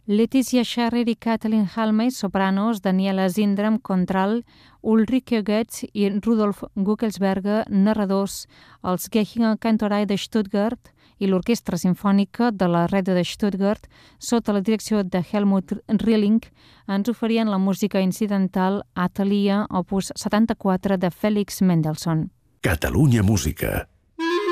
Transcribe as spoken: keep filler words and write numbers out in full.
Letizia Scherrer i Kathleen Halmey, sopranos, Daniela Zindram, contralt, Ulrike Goetz i Rudolf Guckelsberger, narradors, els Gechinger Kantorei de Stuttgart i l'Orquestra Simfònica de la Rede de Stuttgart, sota la direcció de Helmut Rilling, ens oferien la música incidental Athalia, opus setanta-quatre de Félix Mendelssohn. Catalunya Música.